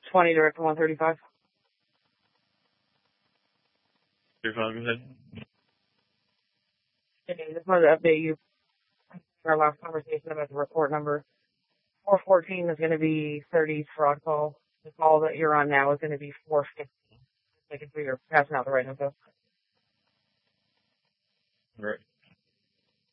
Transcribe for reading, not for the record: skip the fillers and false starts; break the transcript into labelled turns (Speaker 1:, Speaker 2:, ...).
Speaker 1: 20 direct to 135.
Speaker 2: You're fine, go ahead.
Speaker 1: Okay, just wanted to update you. Our last conversation about the report number. 414 is going to be 30's fraud call. The call that you're on now is going to be 415. Making sure you're passing out the right info.
Speaker 2: All right.